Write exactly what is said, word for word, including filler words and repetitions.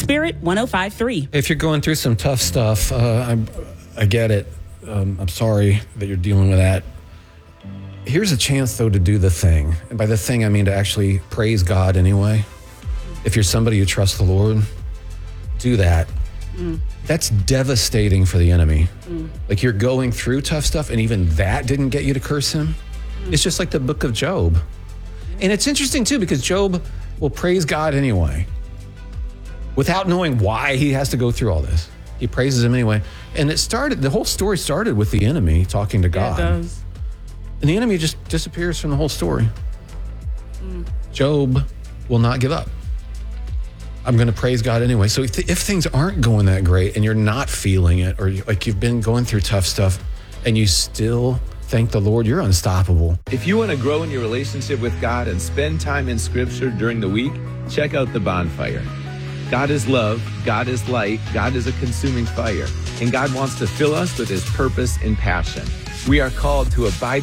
Spirit one oh five point three. If you're going through some tough stuff, uh, I'm, I get it. Um, I'm sorry that you're dealing with that. Here's a chance, though, to do the thing. And by the thing, I mean to actually praise God anyway. If you're somebody who trusts the Lord, do that. Mm. That's devastating for the enemy. Mm. Like, you're going through tough stuff, and even that didn't get you to curse him. Mm. It's just like the book of Job. And it's interesting, too, because Job will praise God anyway, without knowing why he has to go through all this. He praises him anyway. And it started, the whole story started with the enemy talking to God. Yeah, it does. And the enemy just disappears from the whole story. Mm. Job will not give up. I'm going to praise God anyway. So if, th- if things aren't going that great and you're not feeling it, or you, like you've been going through tough stuff and you still thank the Lord, you're unstoppable. If you want to grow in your relationship with God and spend time in Scripture during the week, check out The Bonfire. God is love, God is light, God is a consuming fire, and God wants to fill us with his purpose and passion. We are called to abide